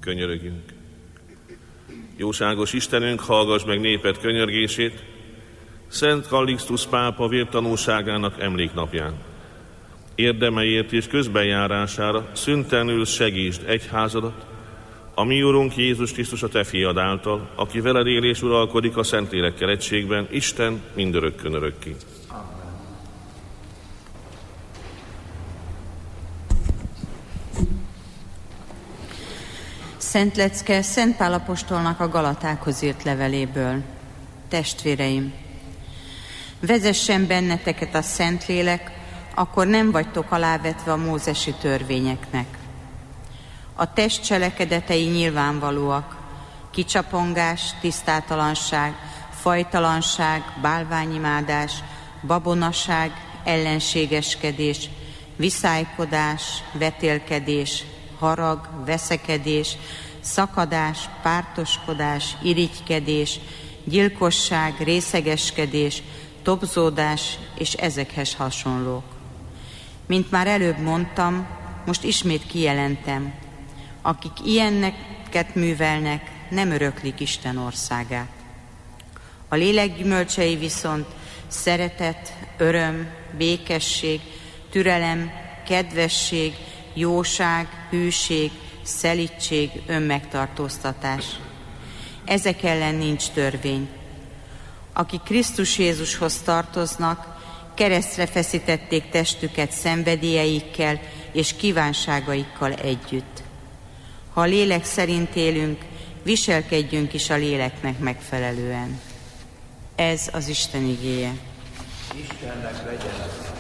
Könyörögjünk. Jóságos Istenünk, hallgass meg néped könyörgését, Szent Kallixtusz pápa vértanúságának emléknapján. Érdemeiért és közbenjárására szüntelenül segítsd egyházadat, a mi Urunk Jézus Krisztus a te fiad által, aki veled él és uralkodik a Szentlélekkel egységben, Isten mindörökkön örökké. Szent lecke Szent Pál apostolnak a Galatákhoz írt leveléből. Testvéreim, vezessen benneteket a Szentlélek, akkor nem vagytok alávetve a mózesi törvényeknek. A test cselekedetei nyilvánvalóak: kicsapongás, tisztátalanság, fajtalanság, bálványimádás, babonaság, ellenségeskedés, viszálykodás, vetélkedés, harag, veszekedés, szakadás, pártoskodás, irigykedés, gyilkosság, részegeskedés, tobzódás és ezekhez hasonlók. Mint már előbb mondtam, most ismét kijelentem, akik ilyenneket művelnek, nem öröklik Isten országát. A lélek gyümölcsei viszont szeretet, öröm, békesség, türelem, kedvesség, jóság, hűség, szelídség, önmegtartóztatás. Ezek ellen nincs törvény. Akik Krisztus Jézushoz tartoznak, keresztre feszítették testüket szenvedélyeikkel és kívánságaikkal együtt. Ha a lélek szerint élünk, viselkedjünk is a léleknek megfelelően. Ez az Isten igéje. Istennek legyen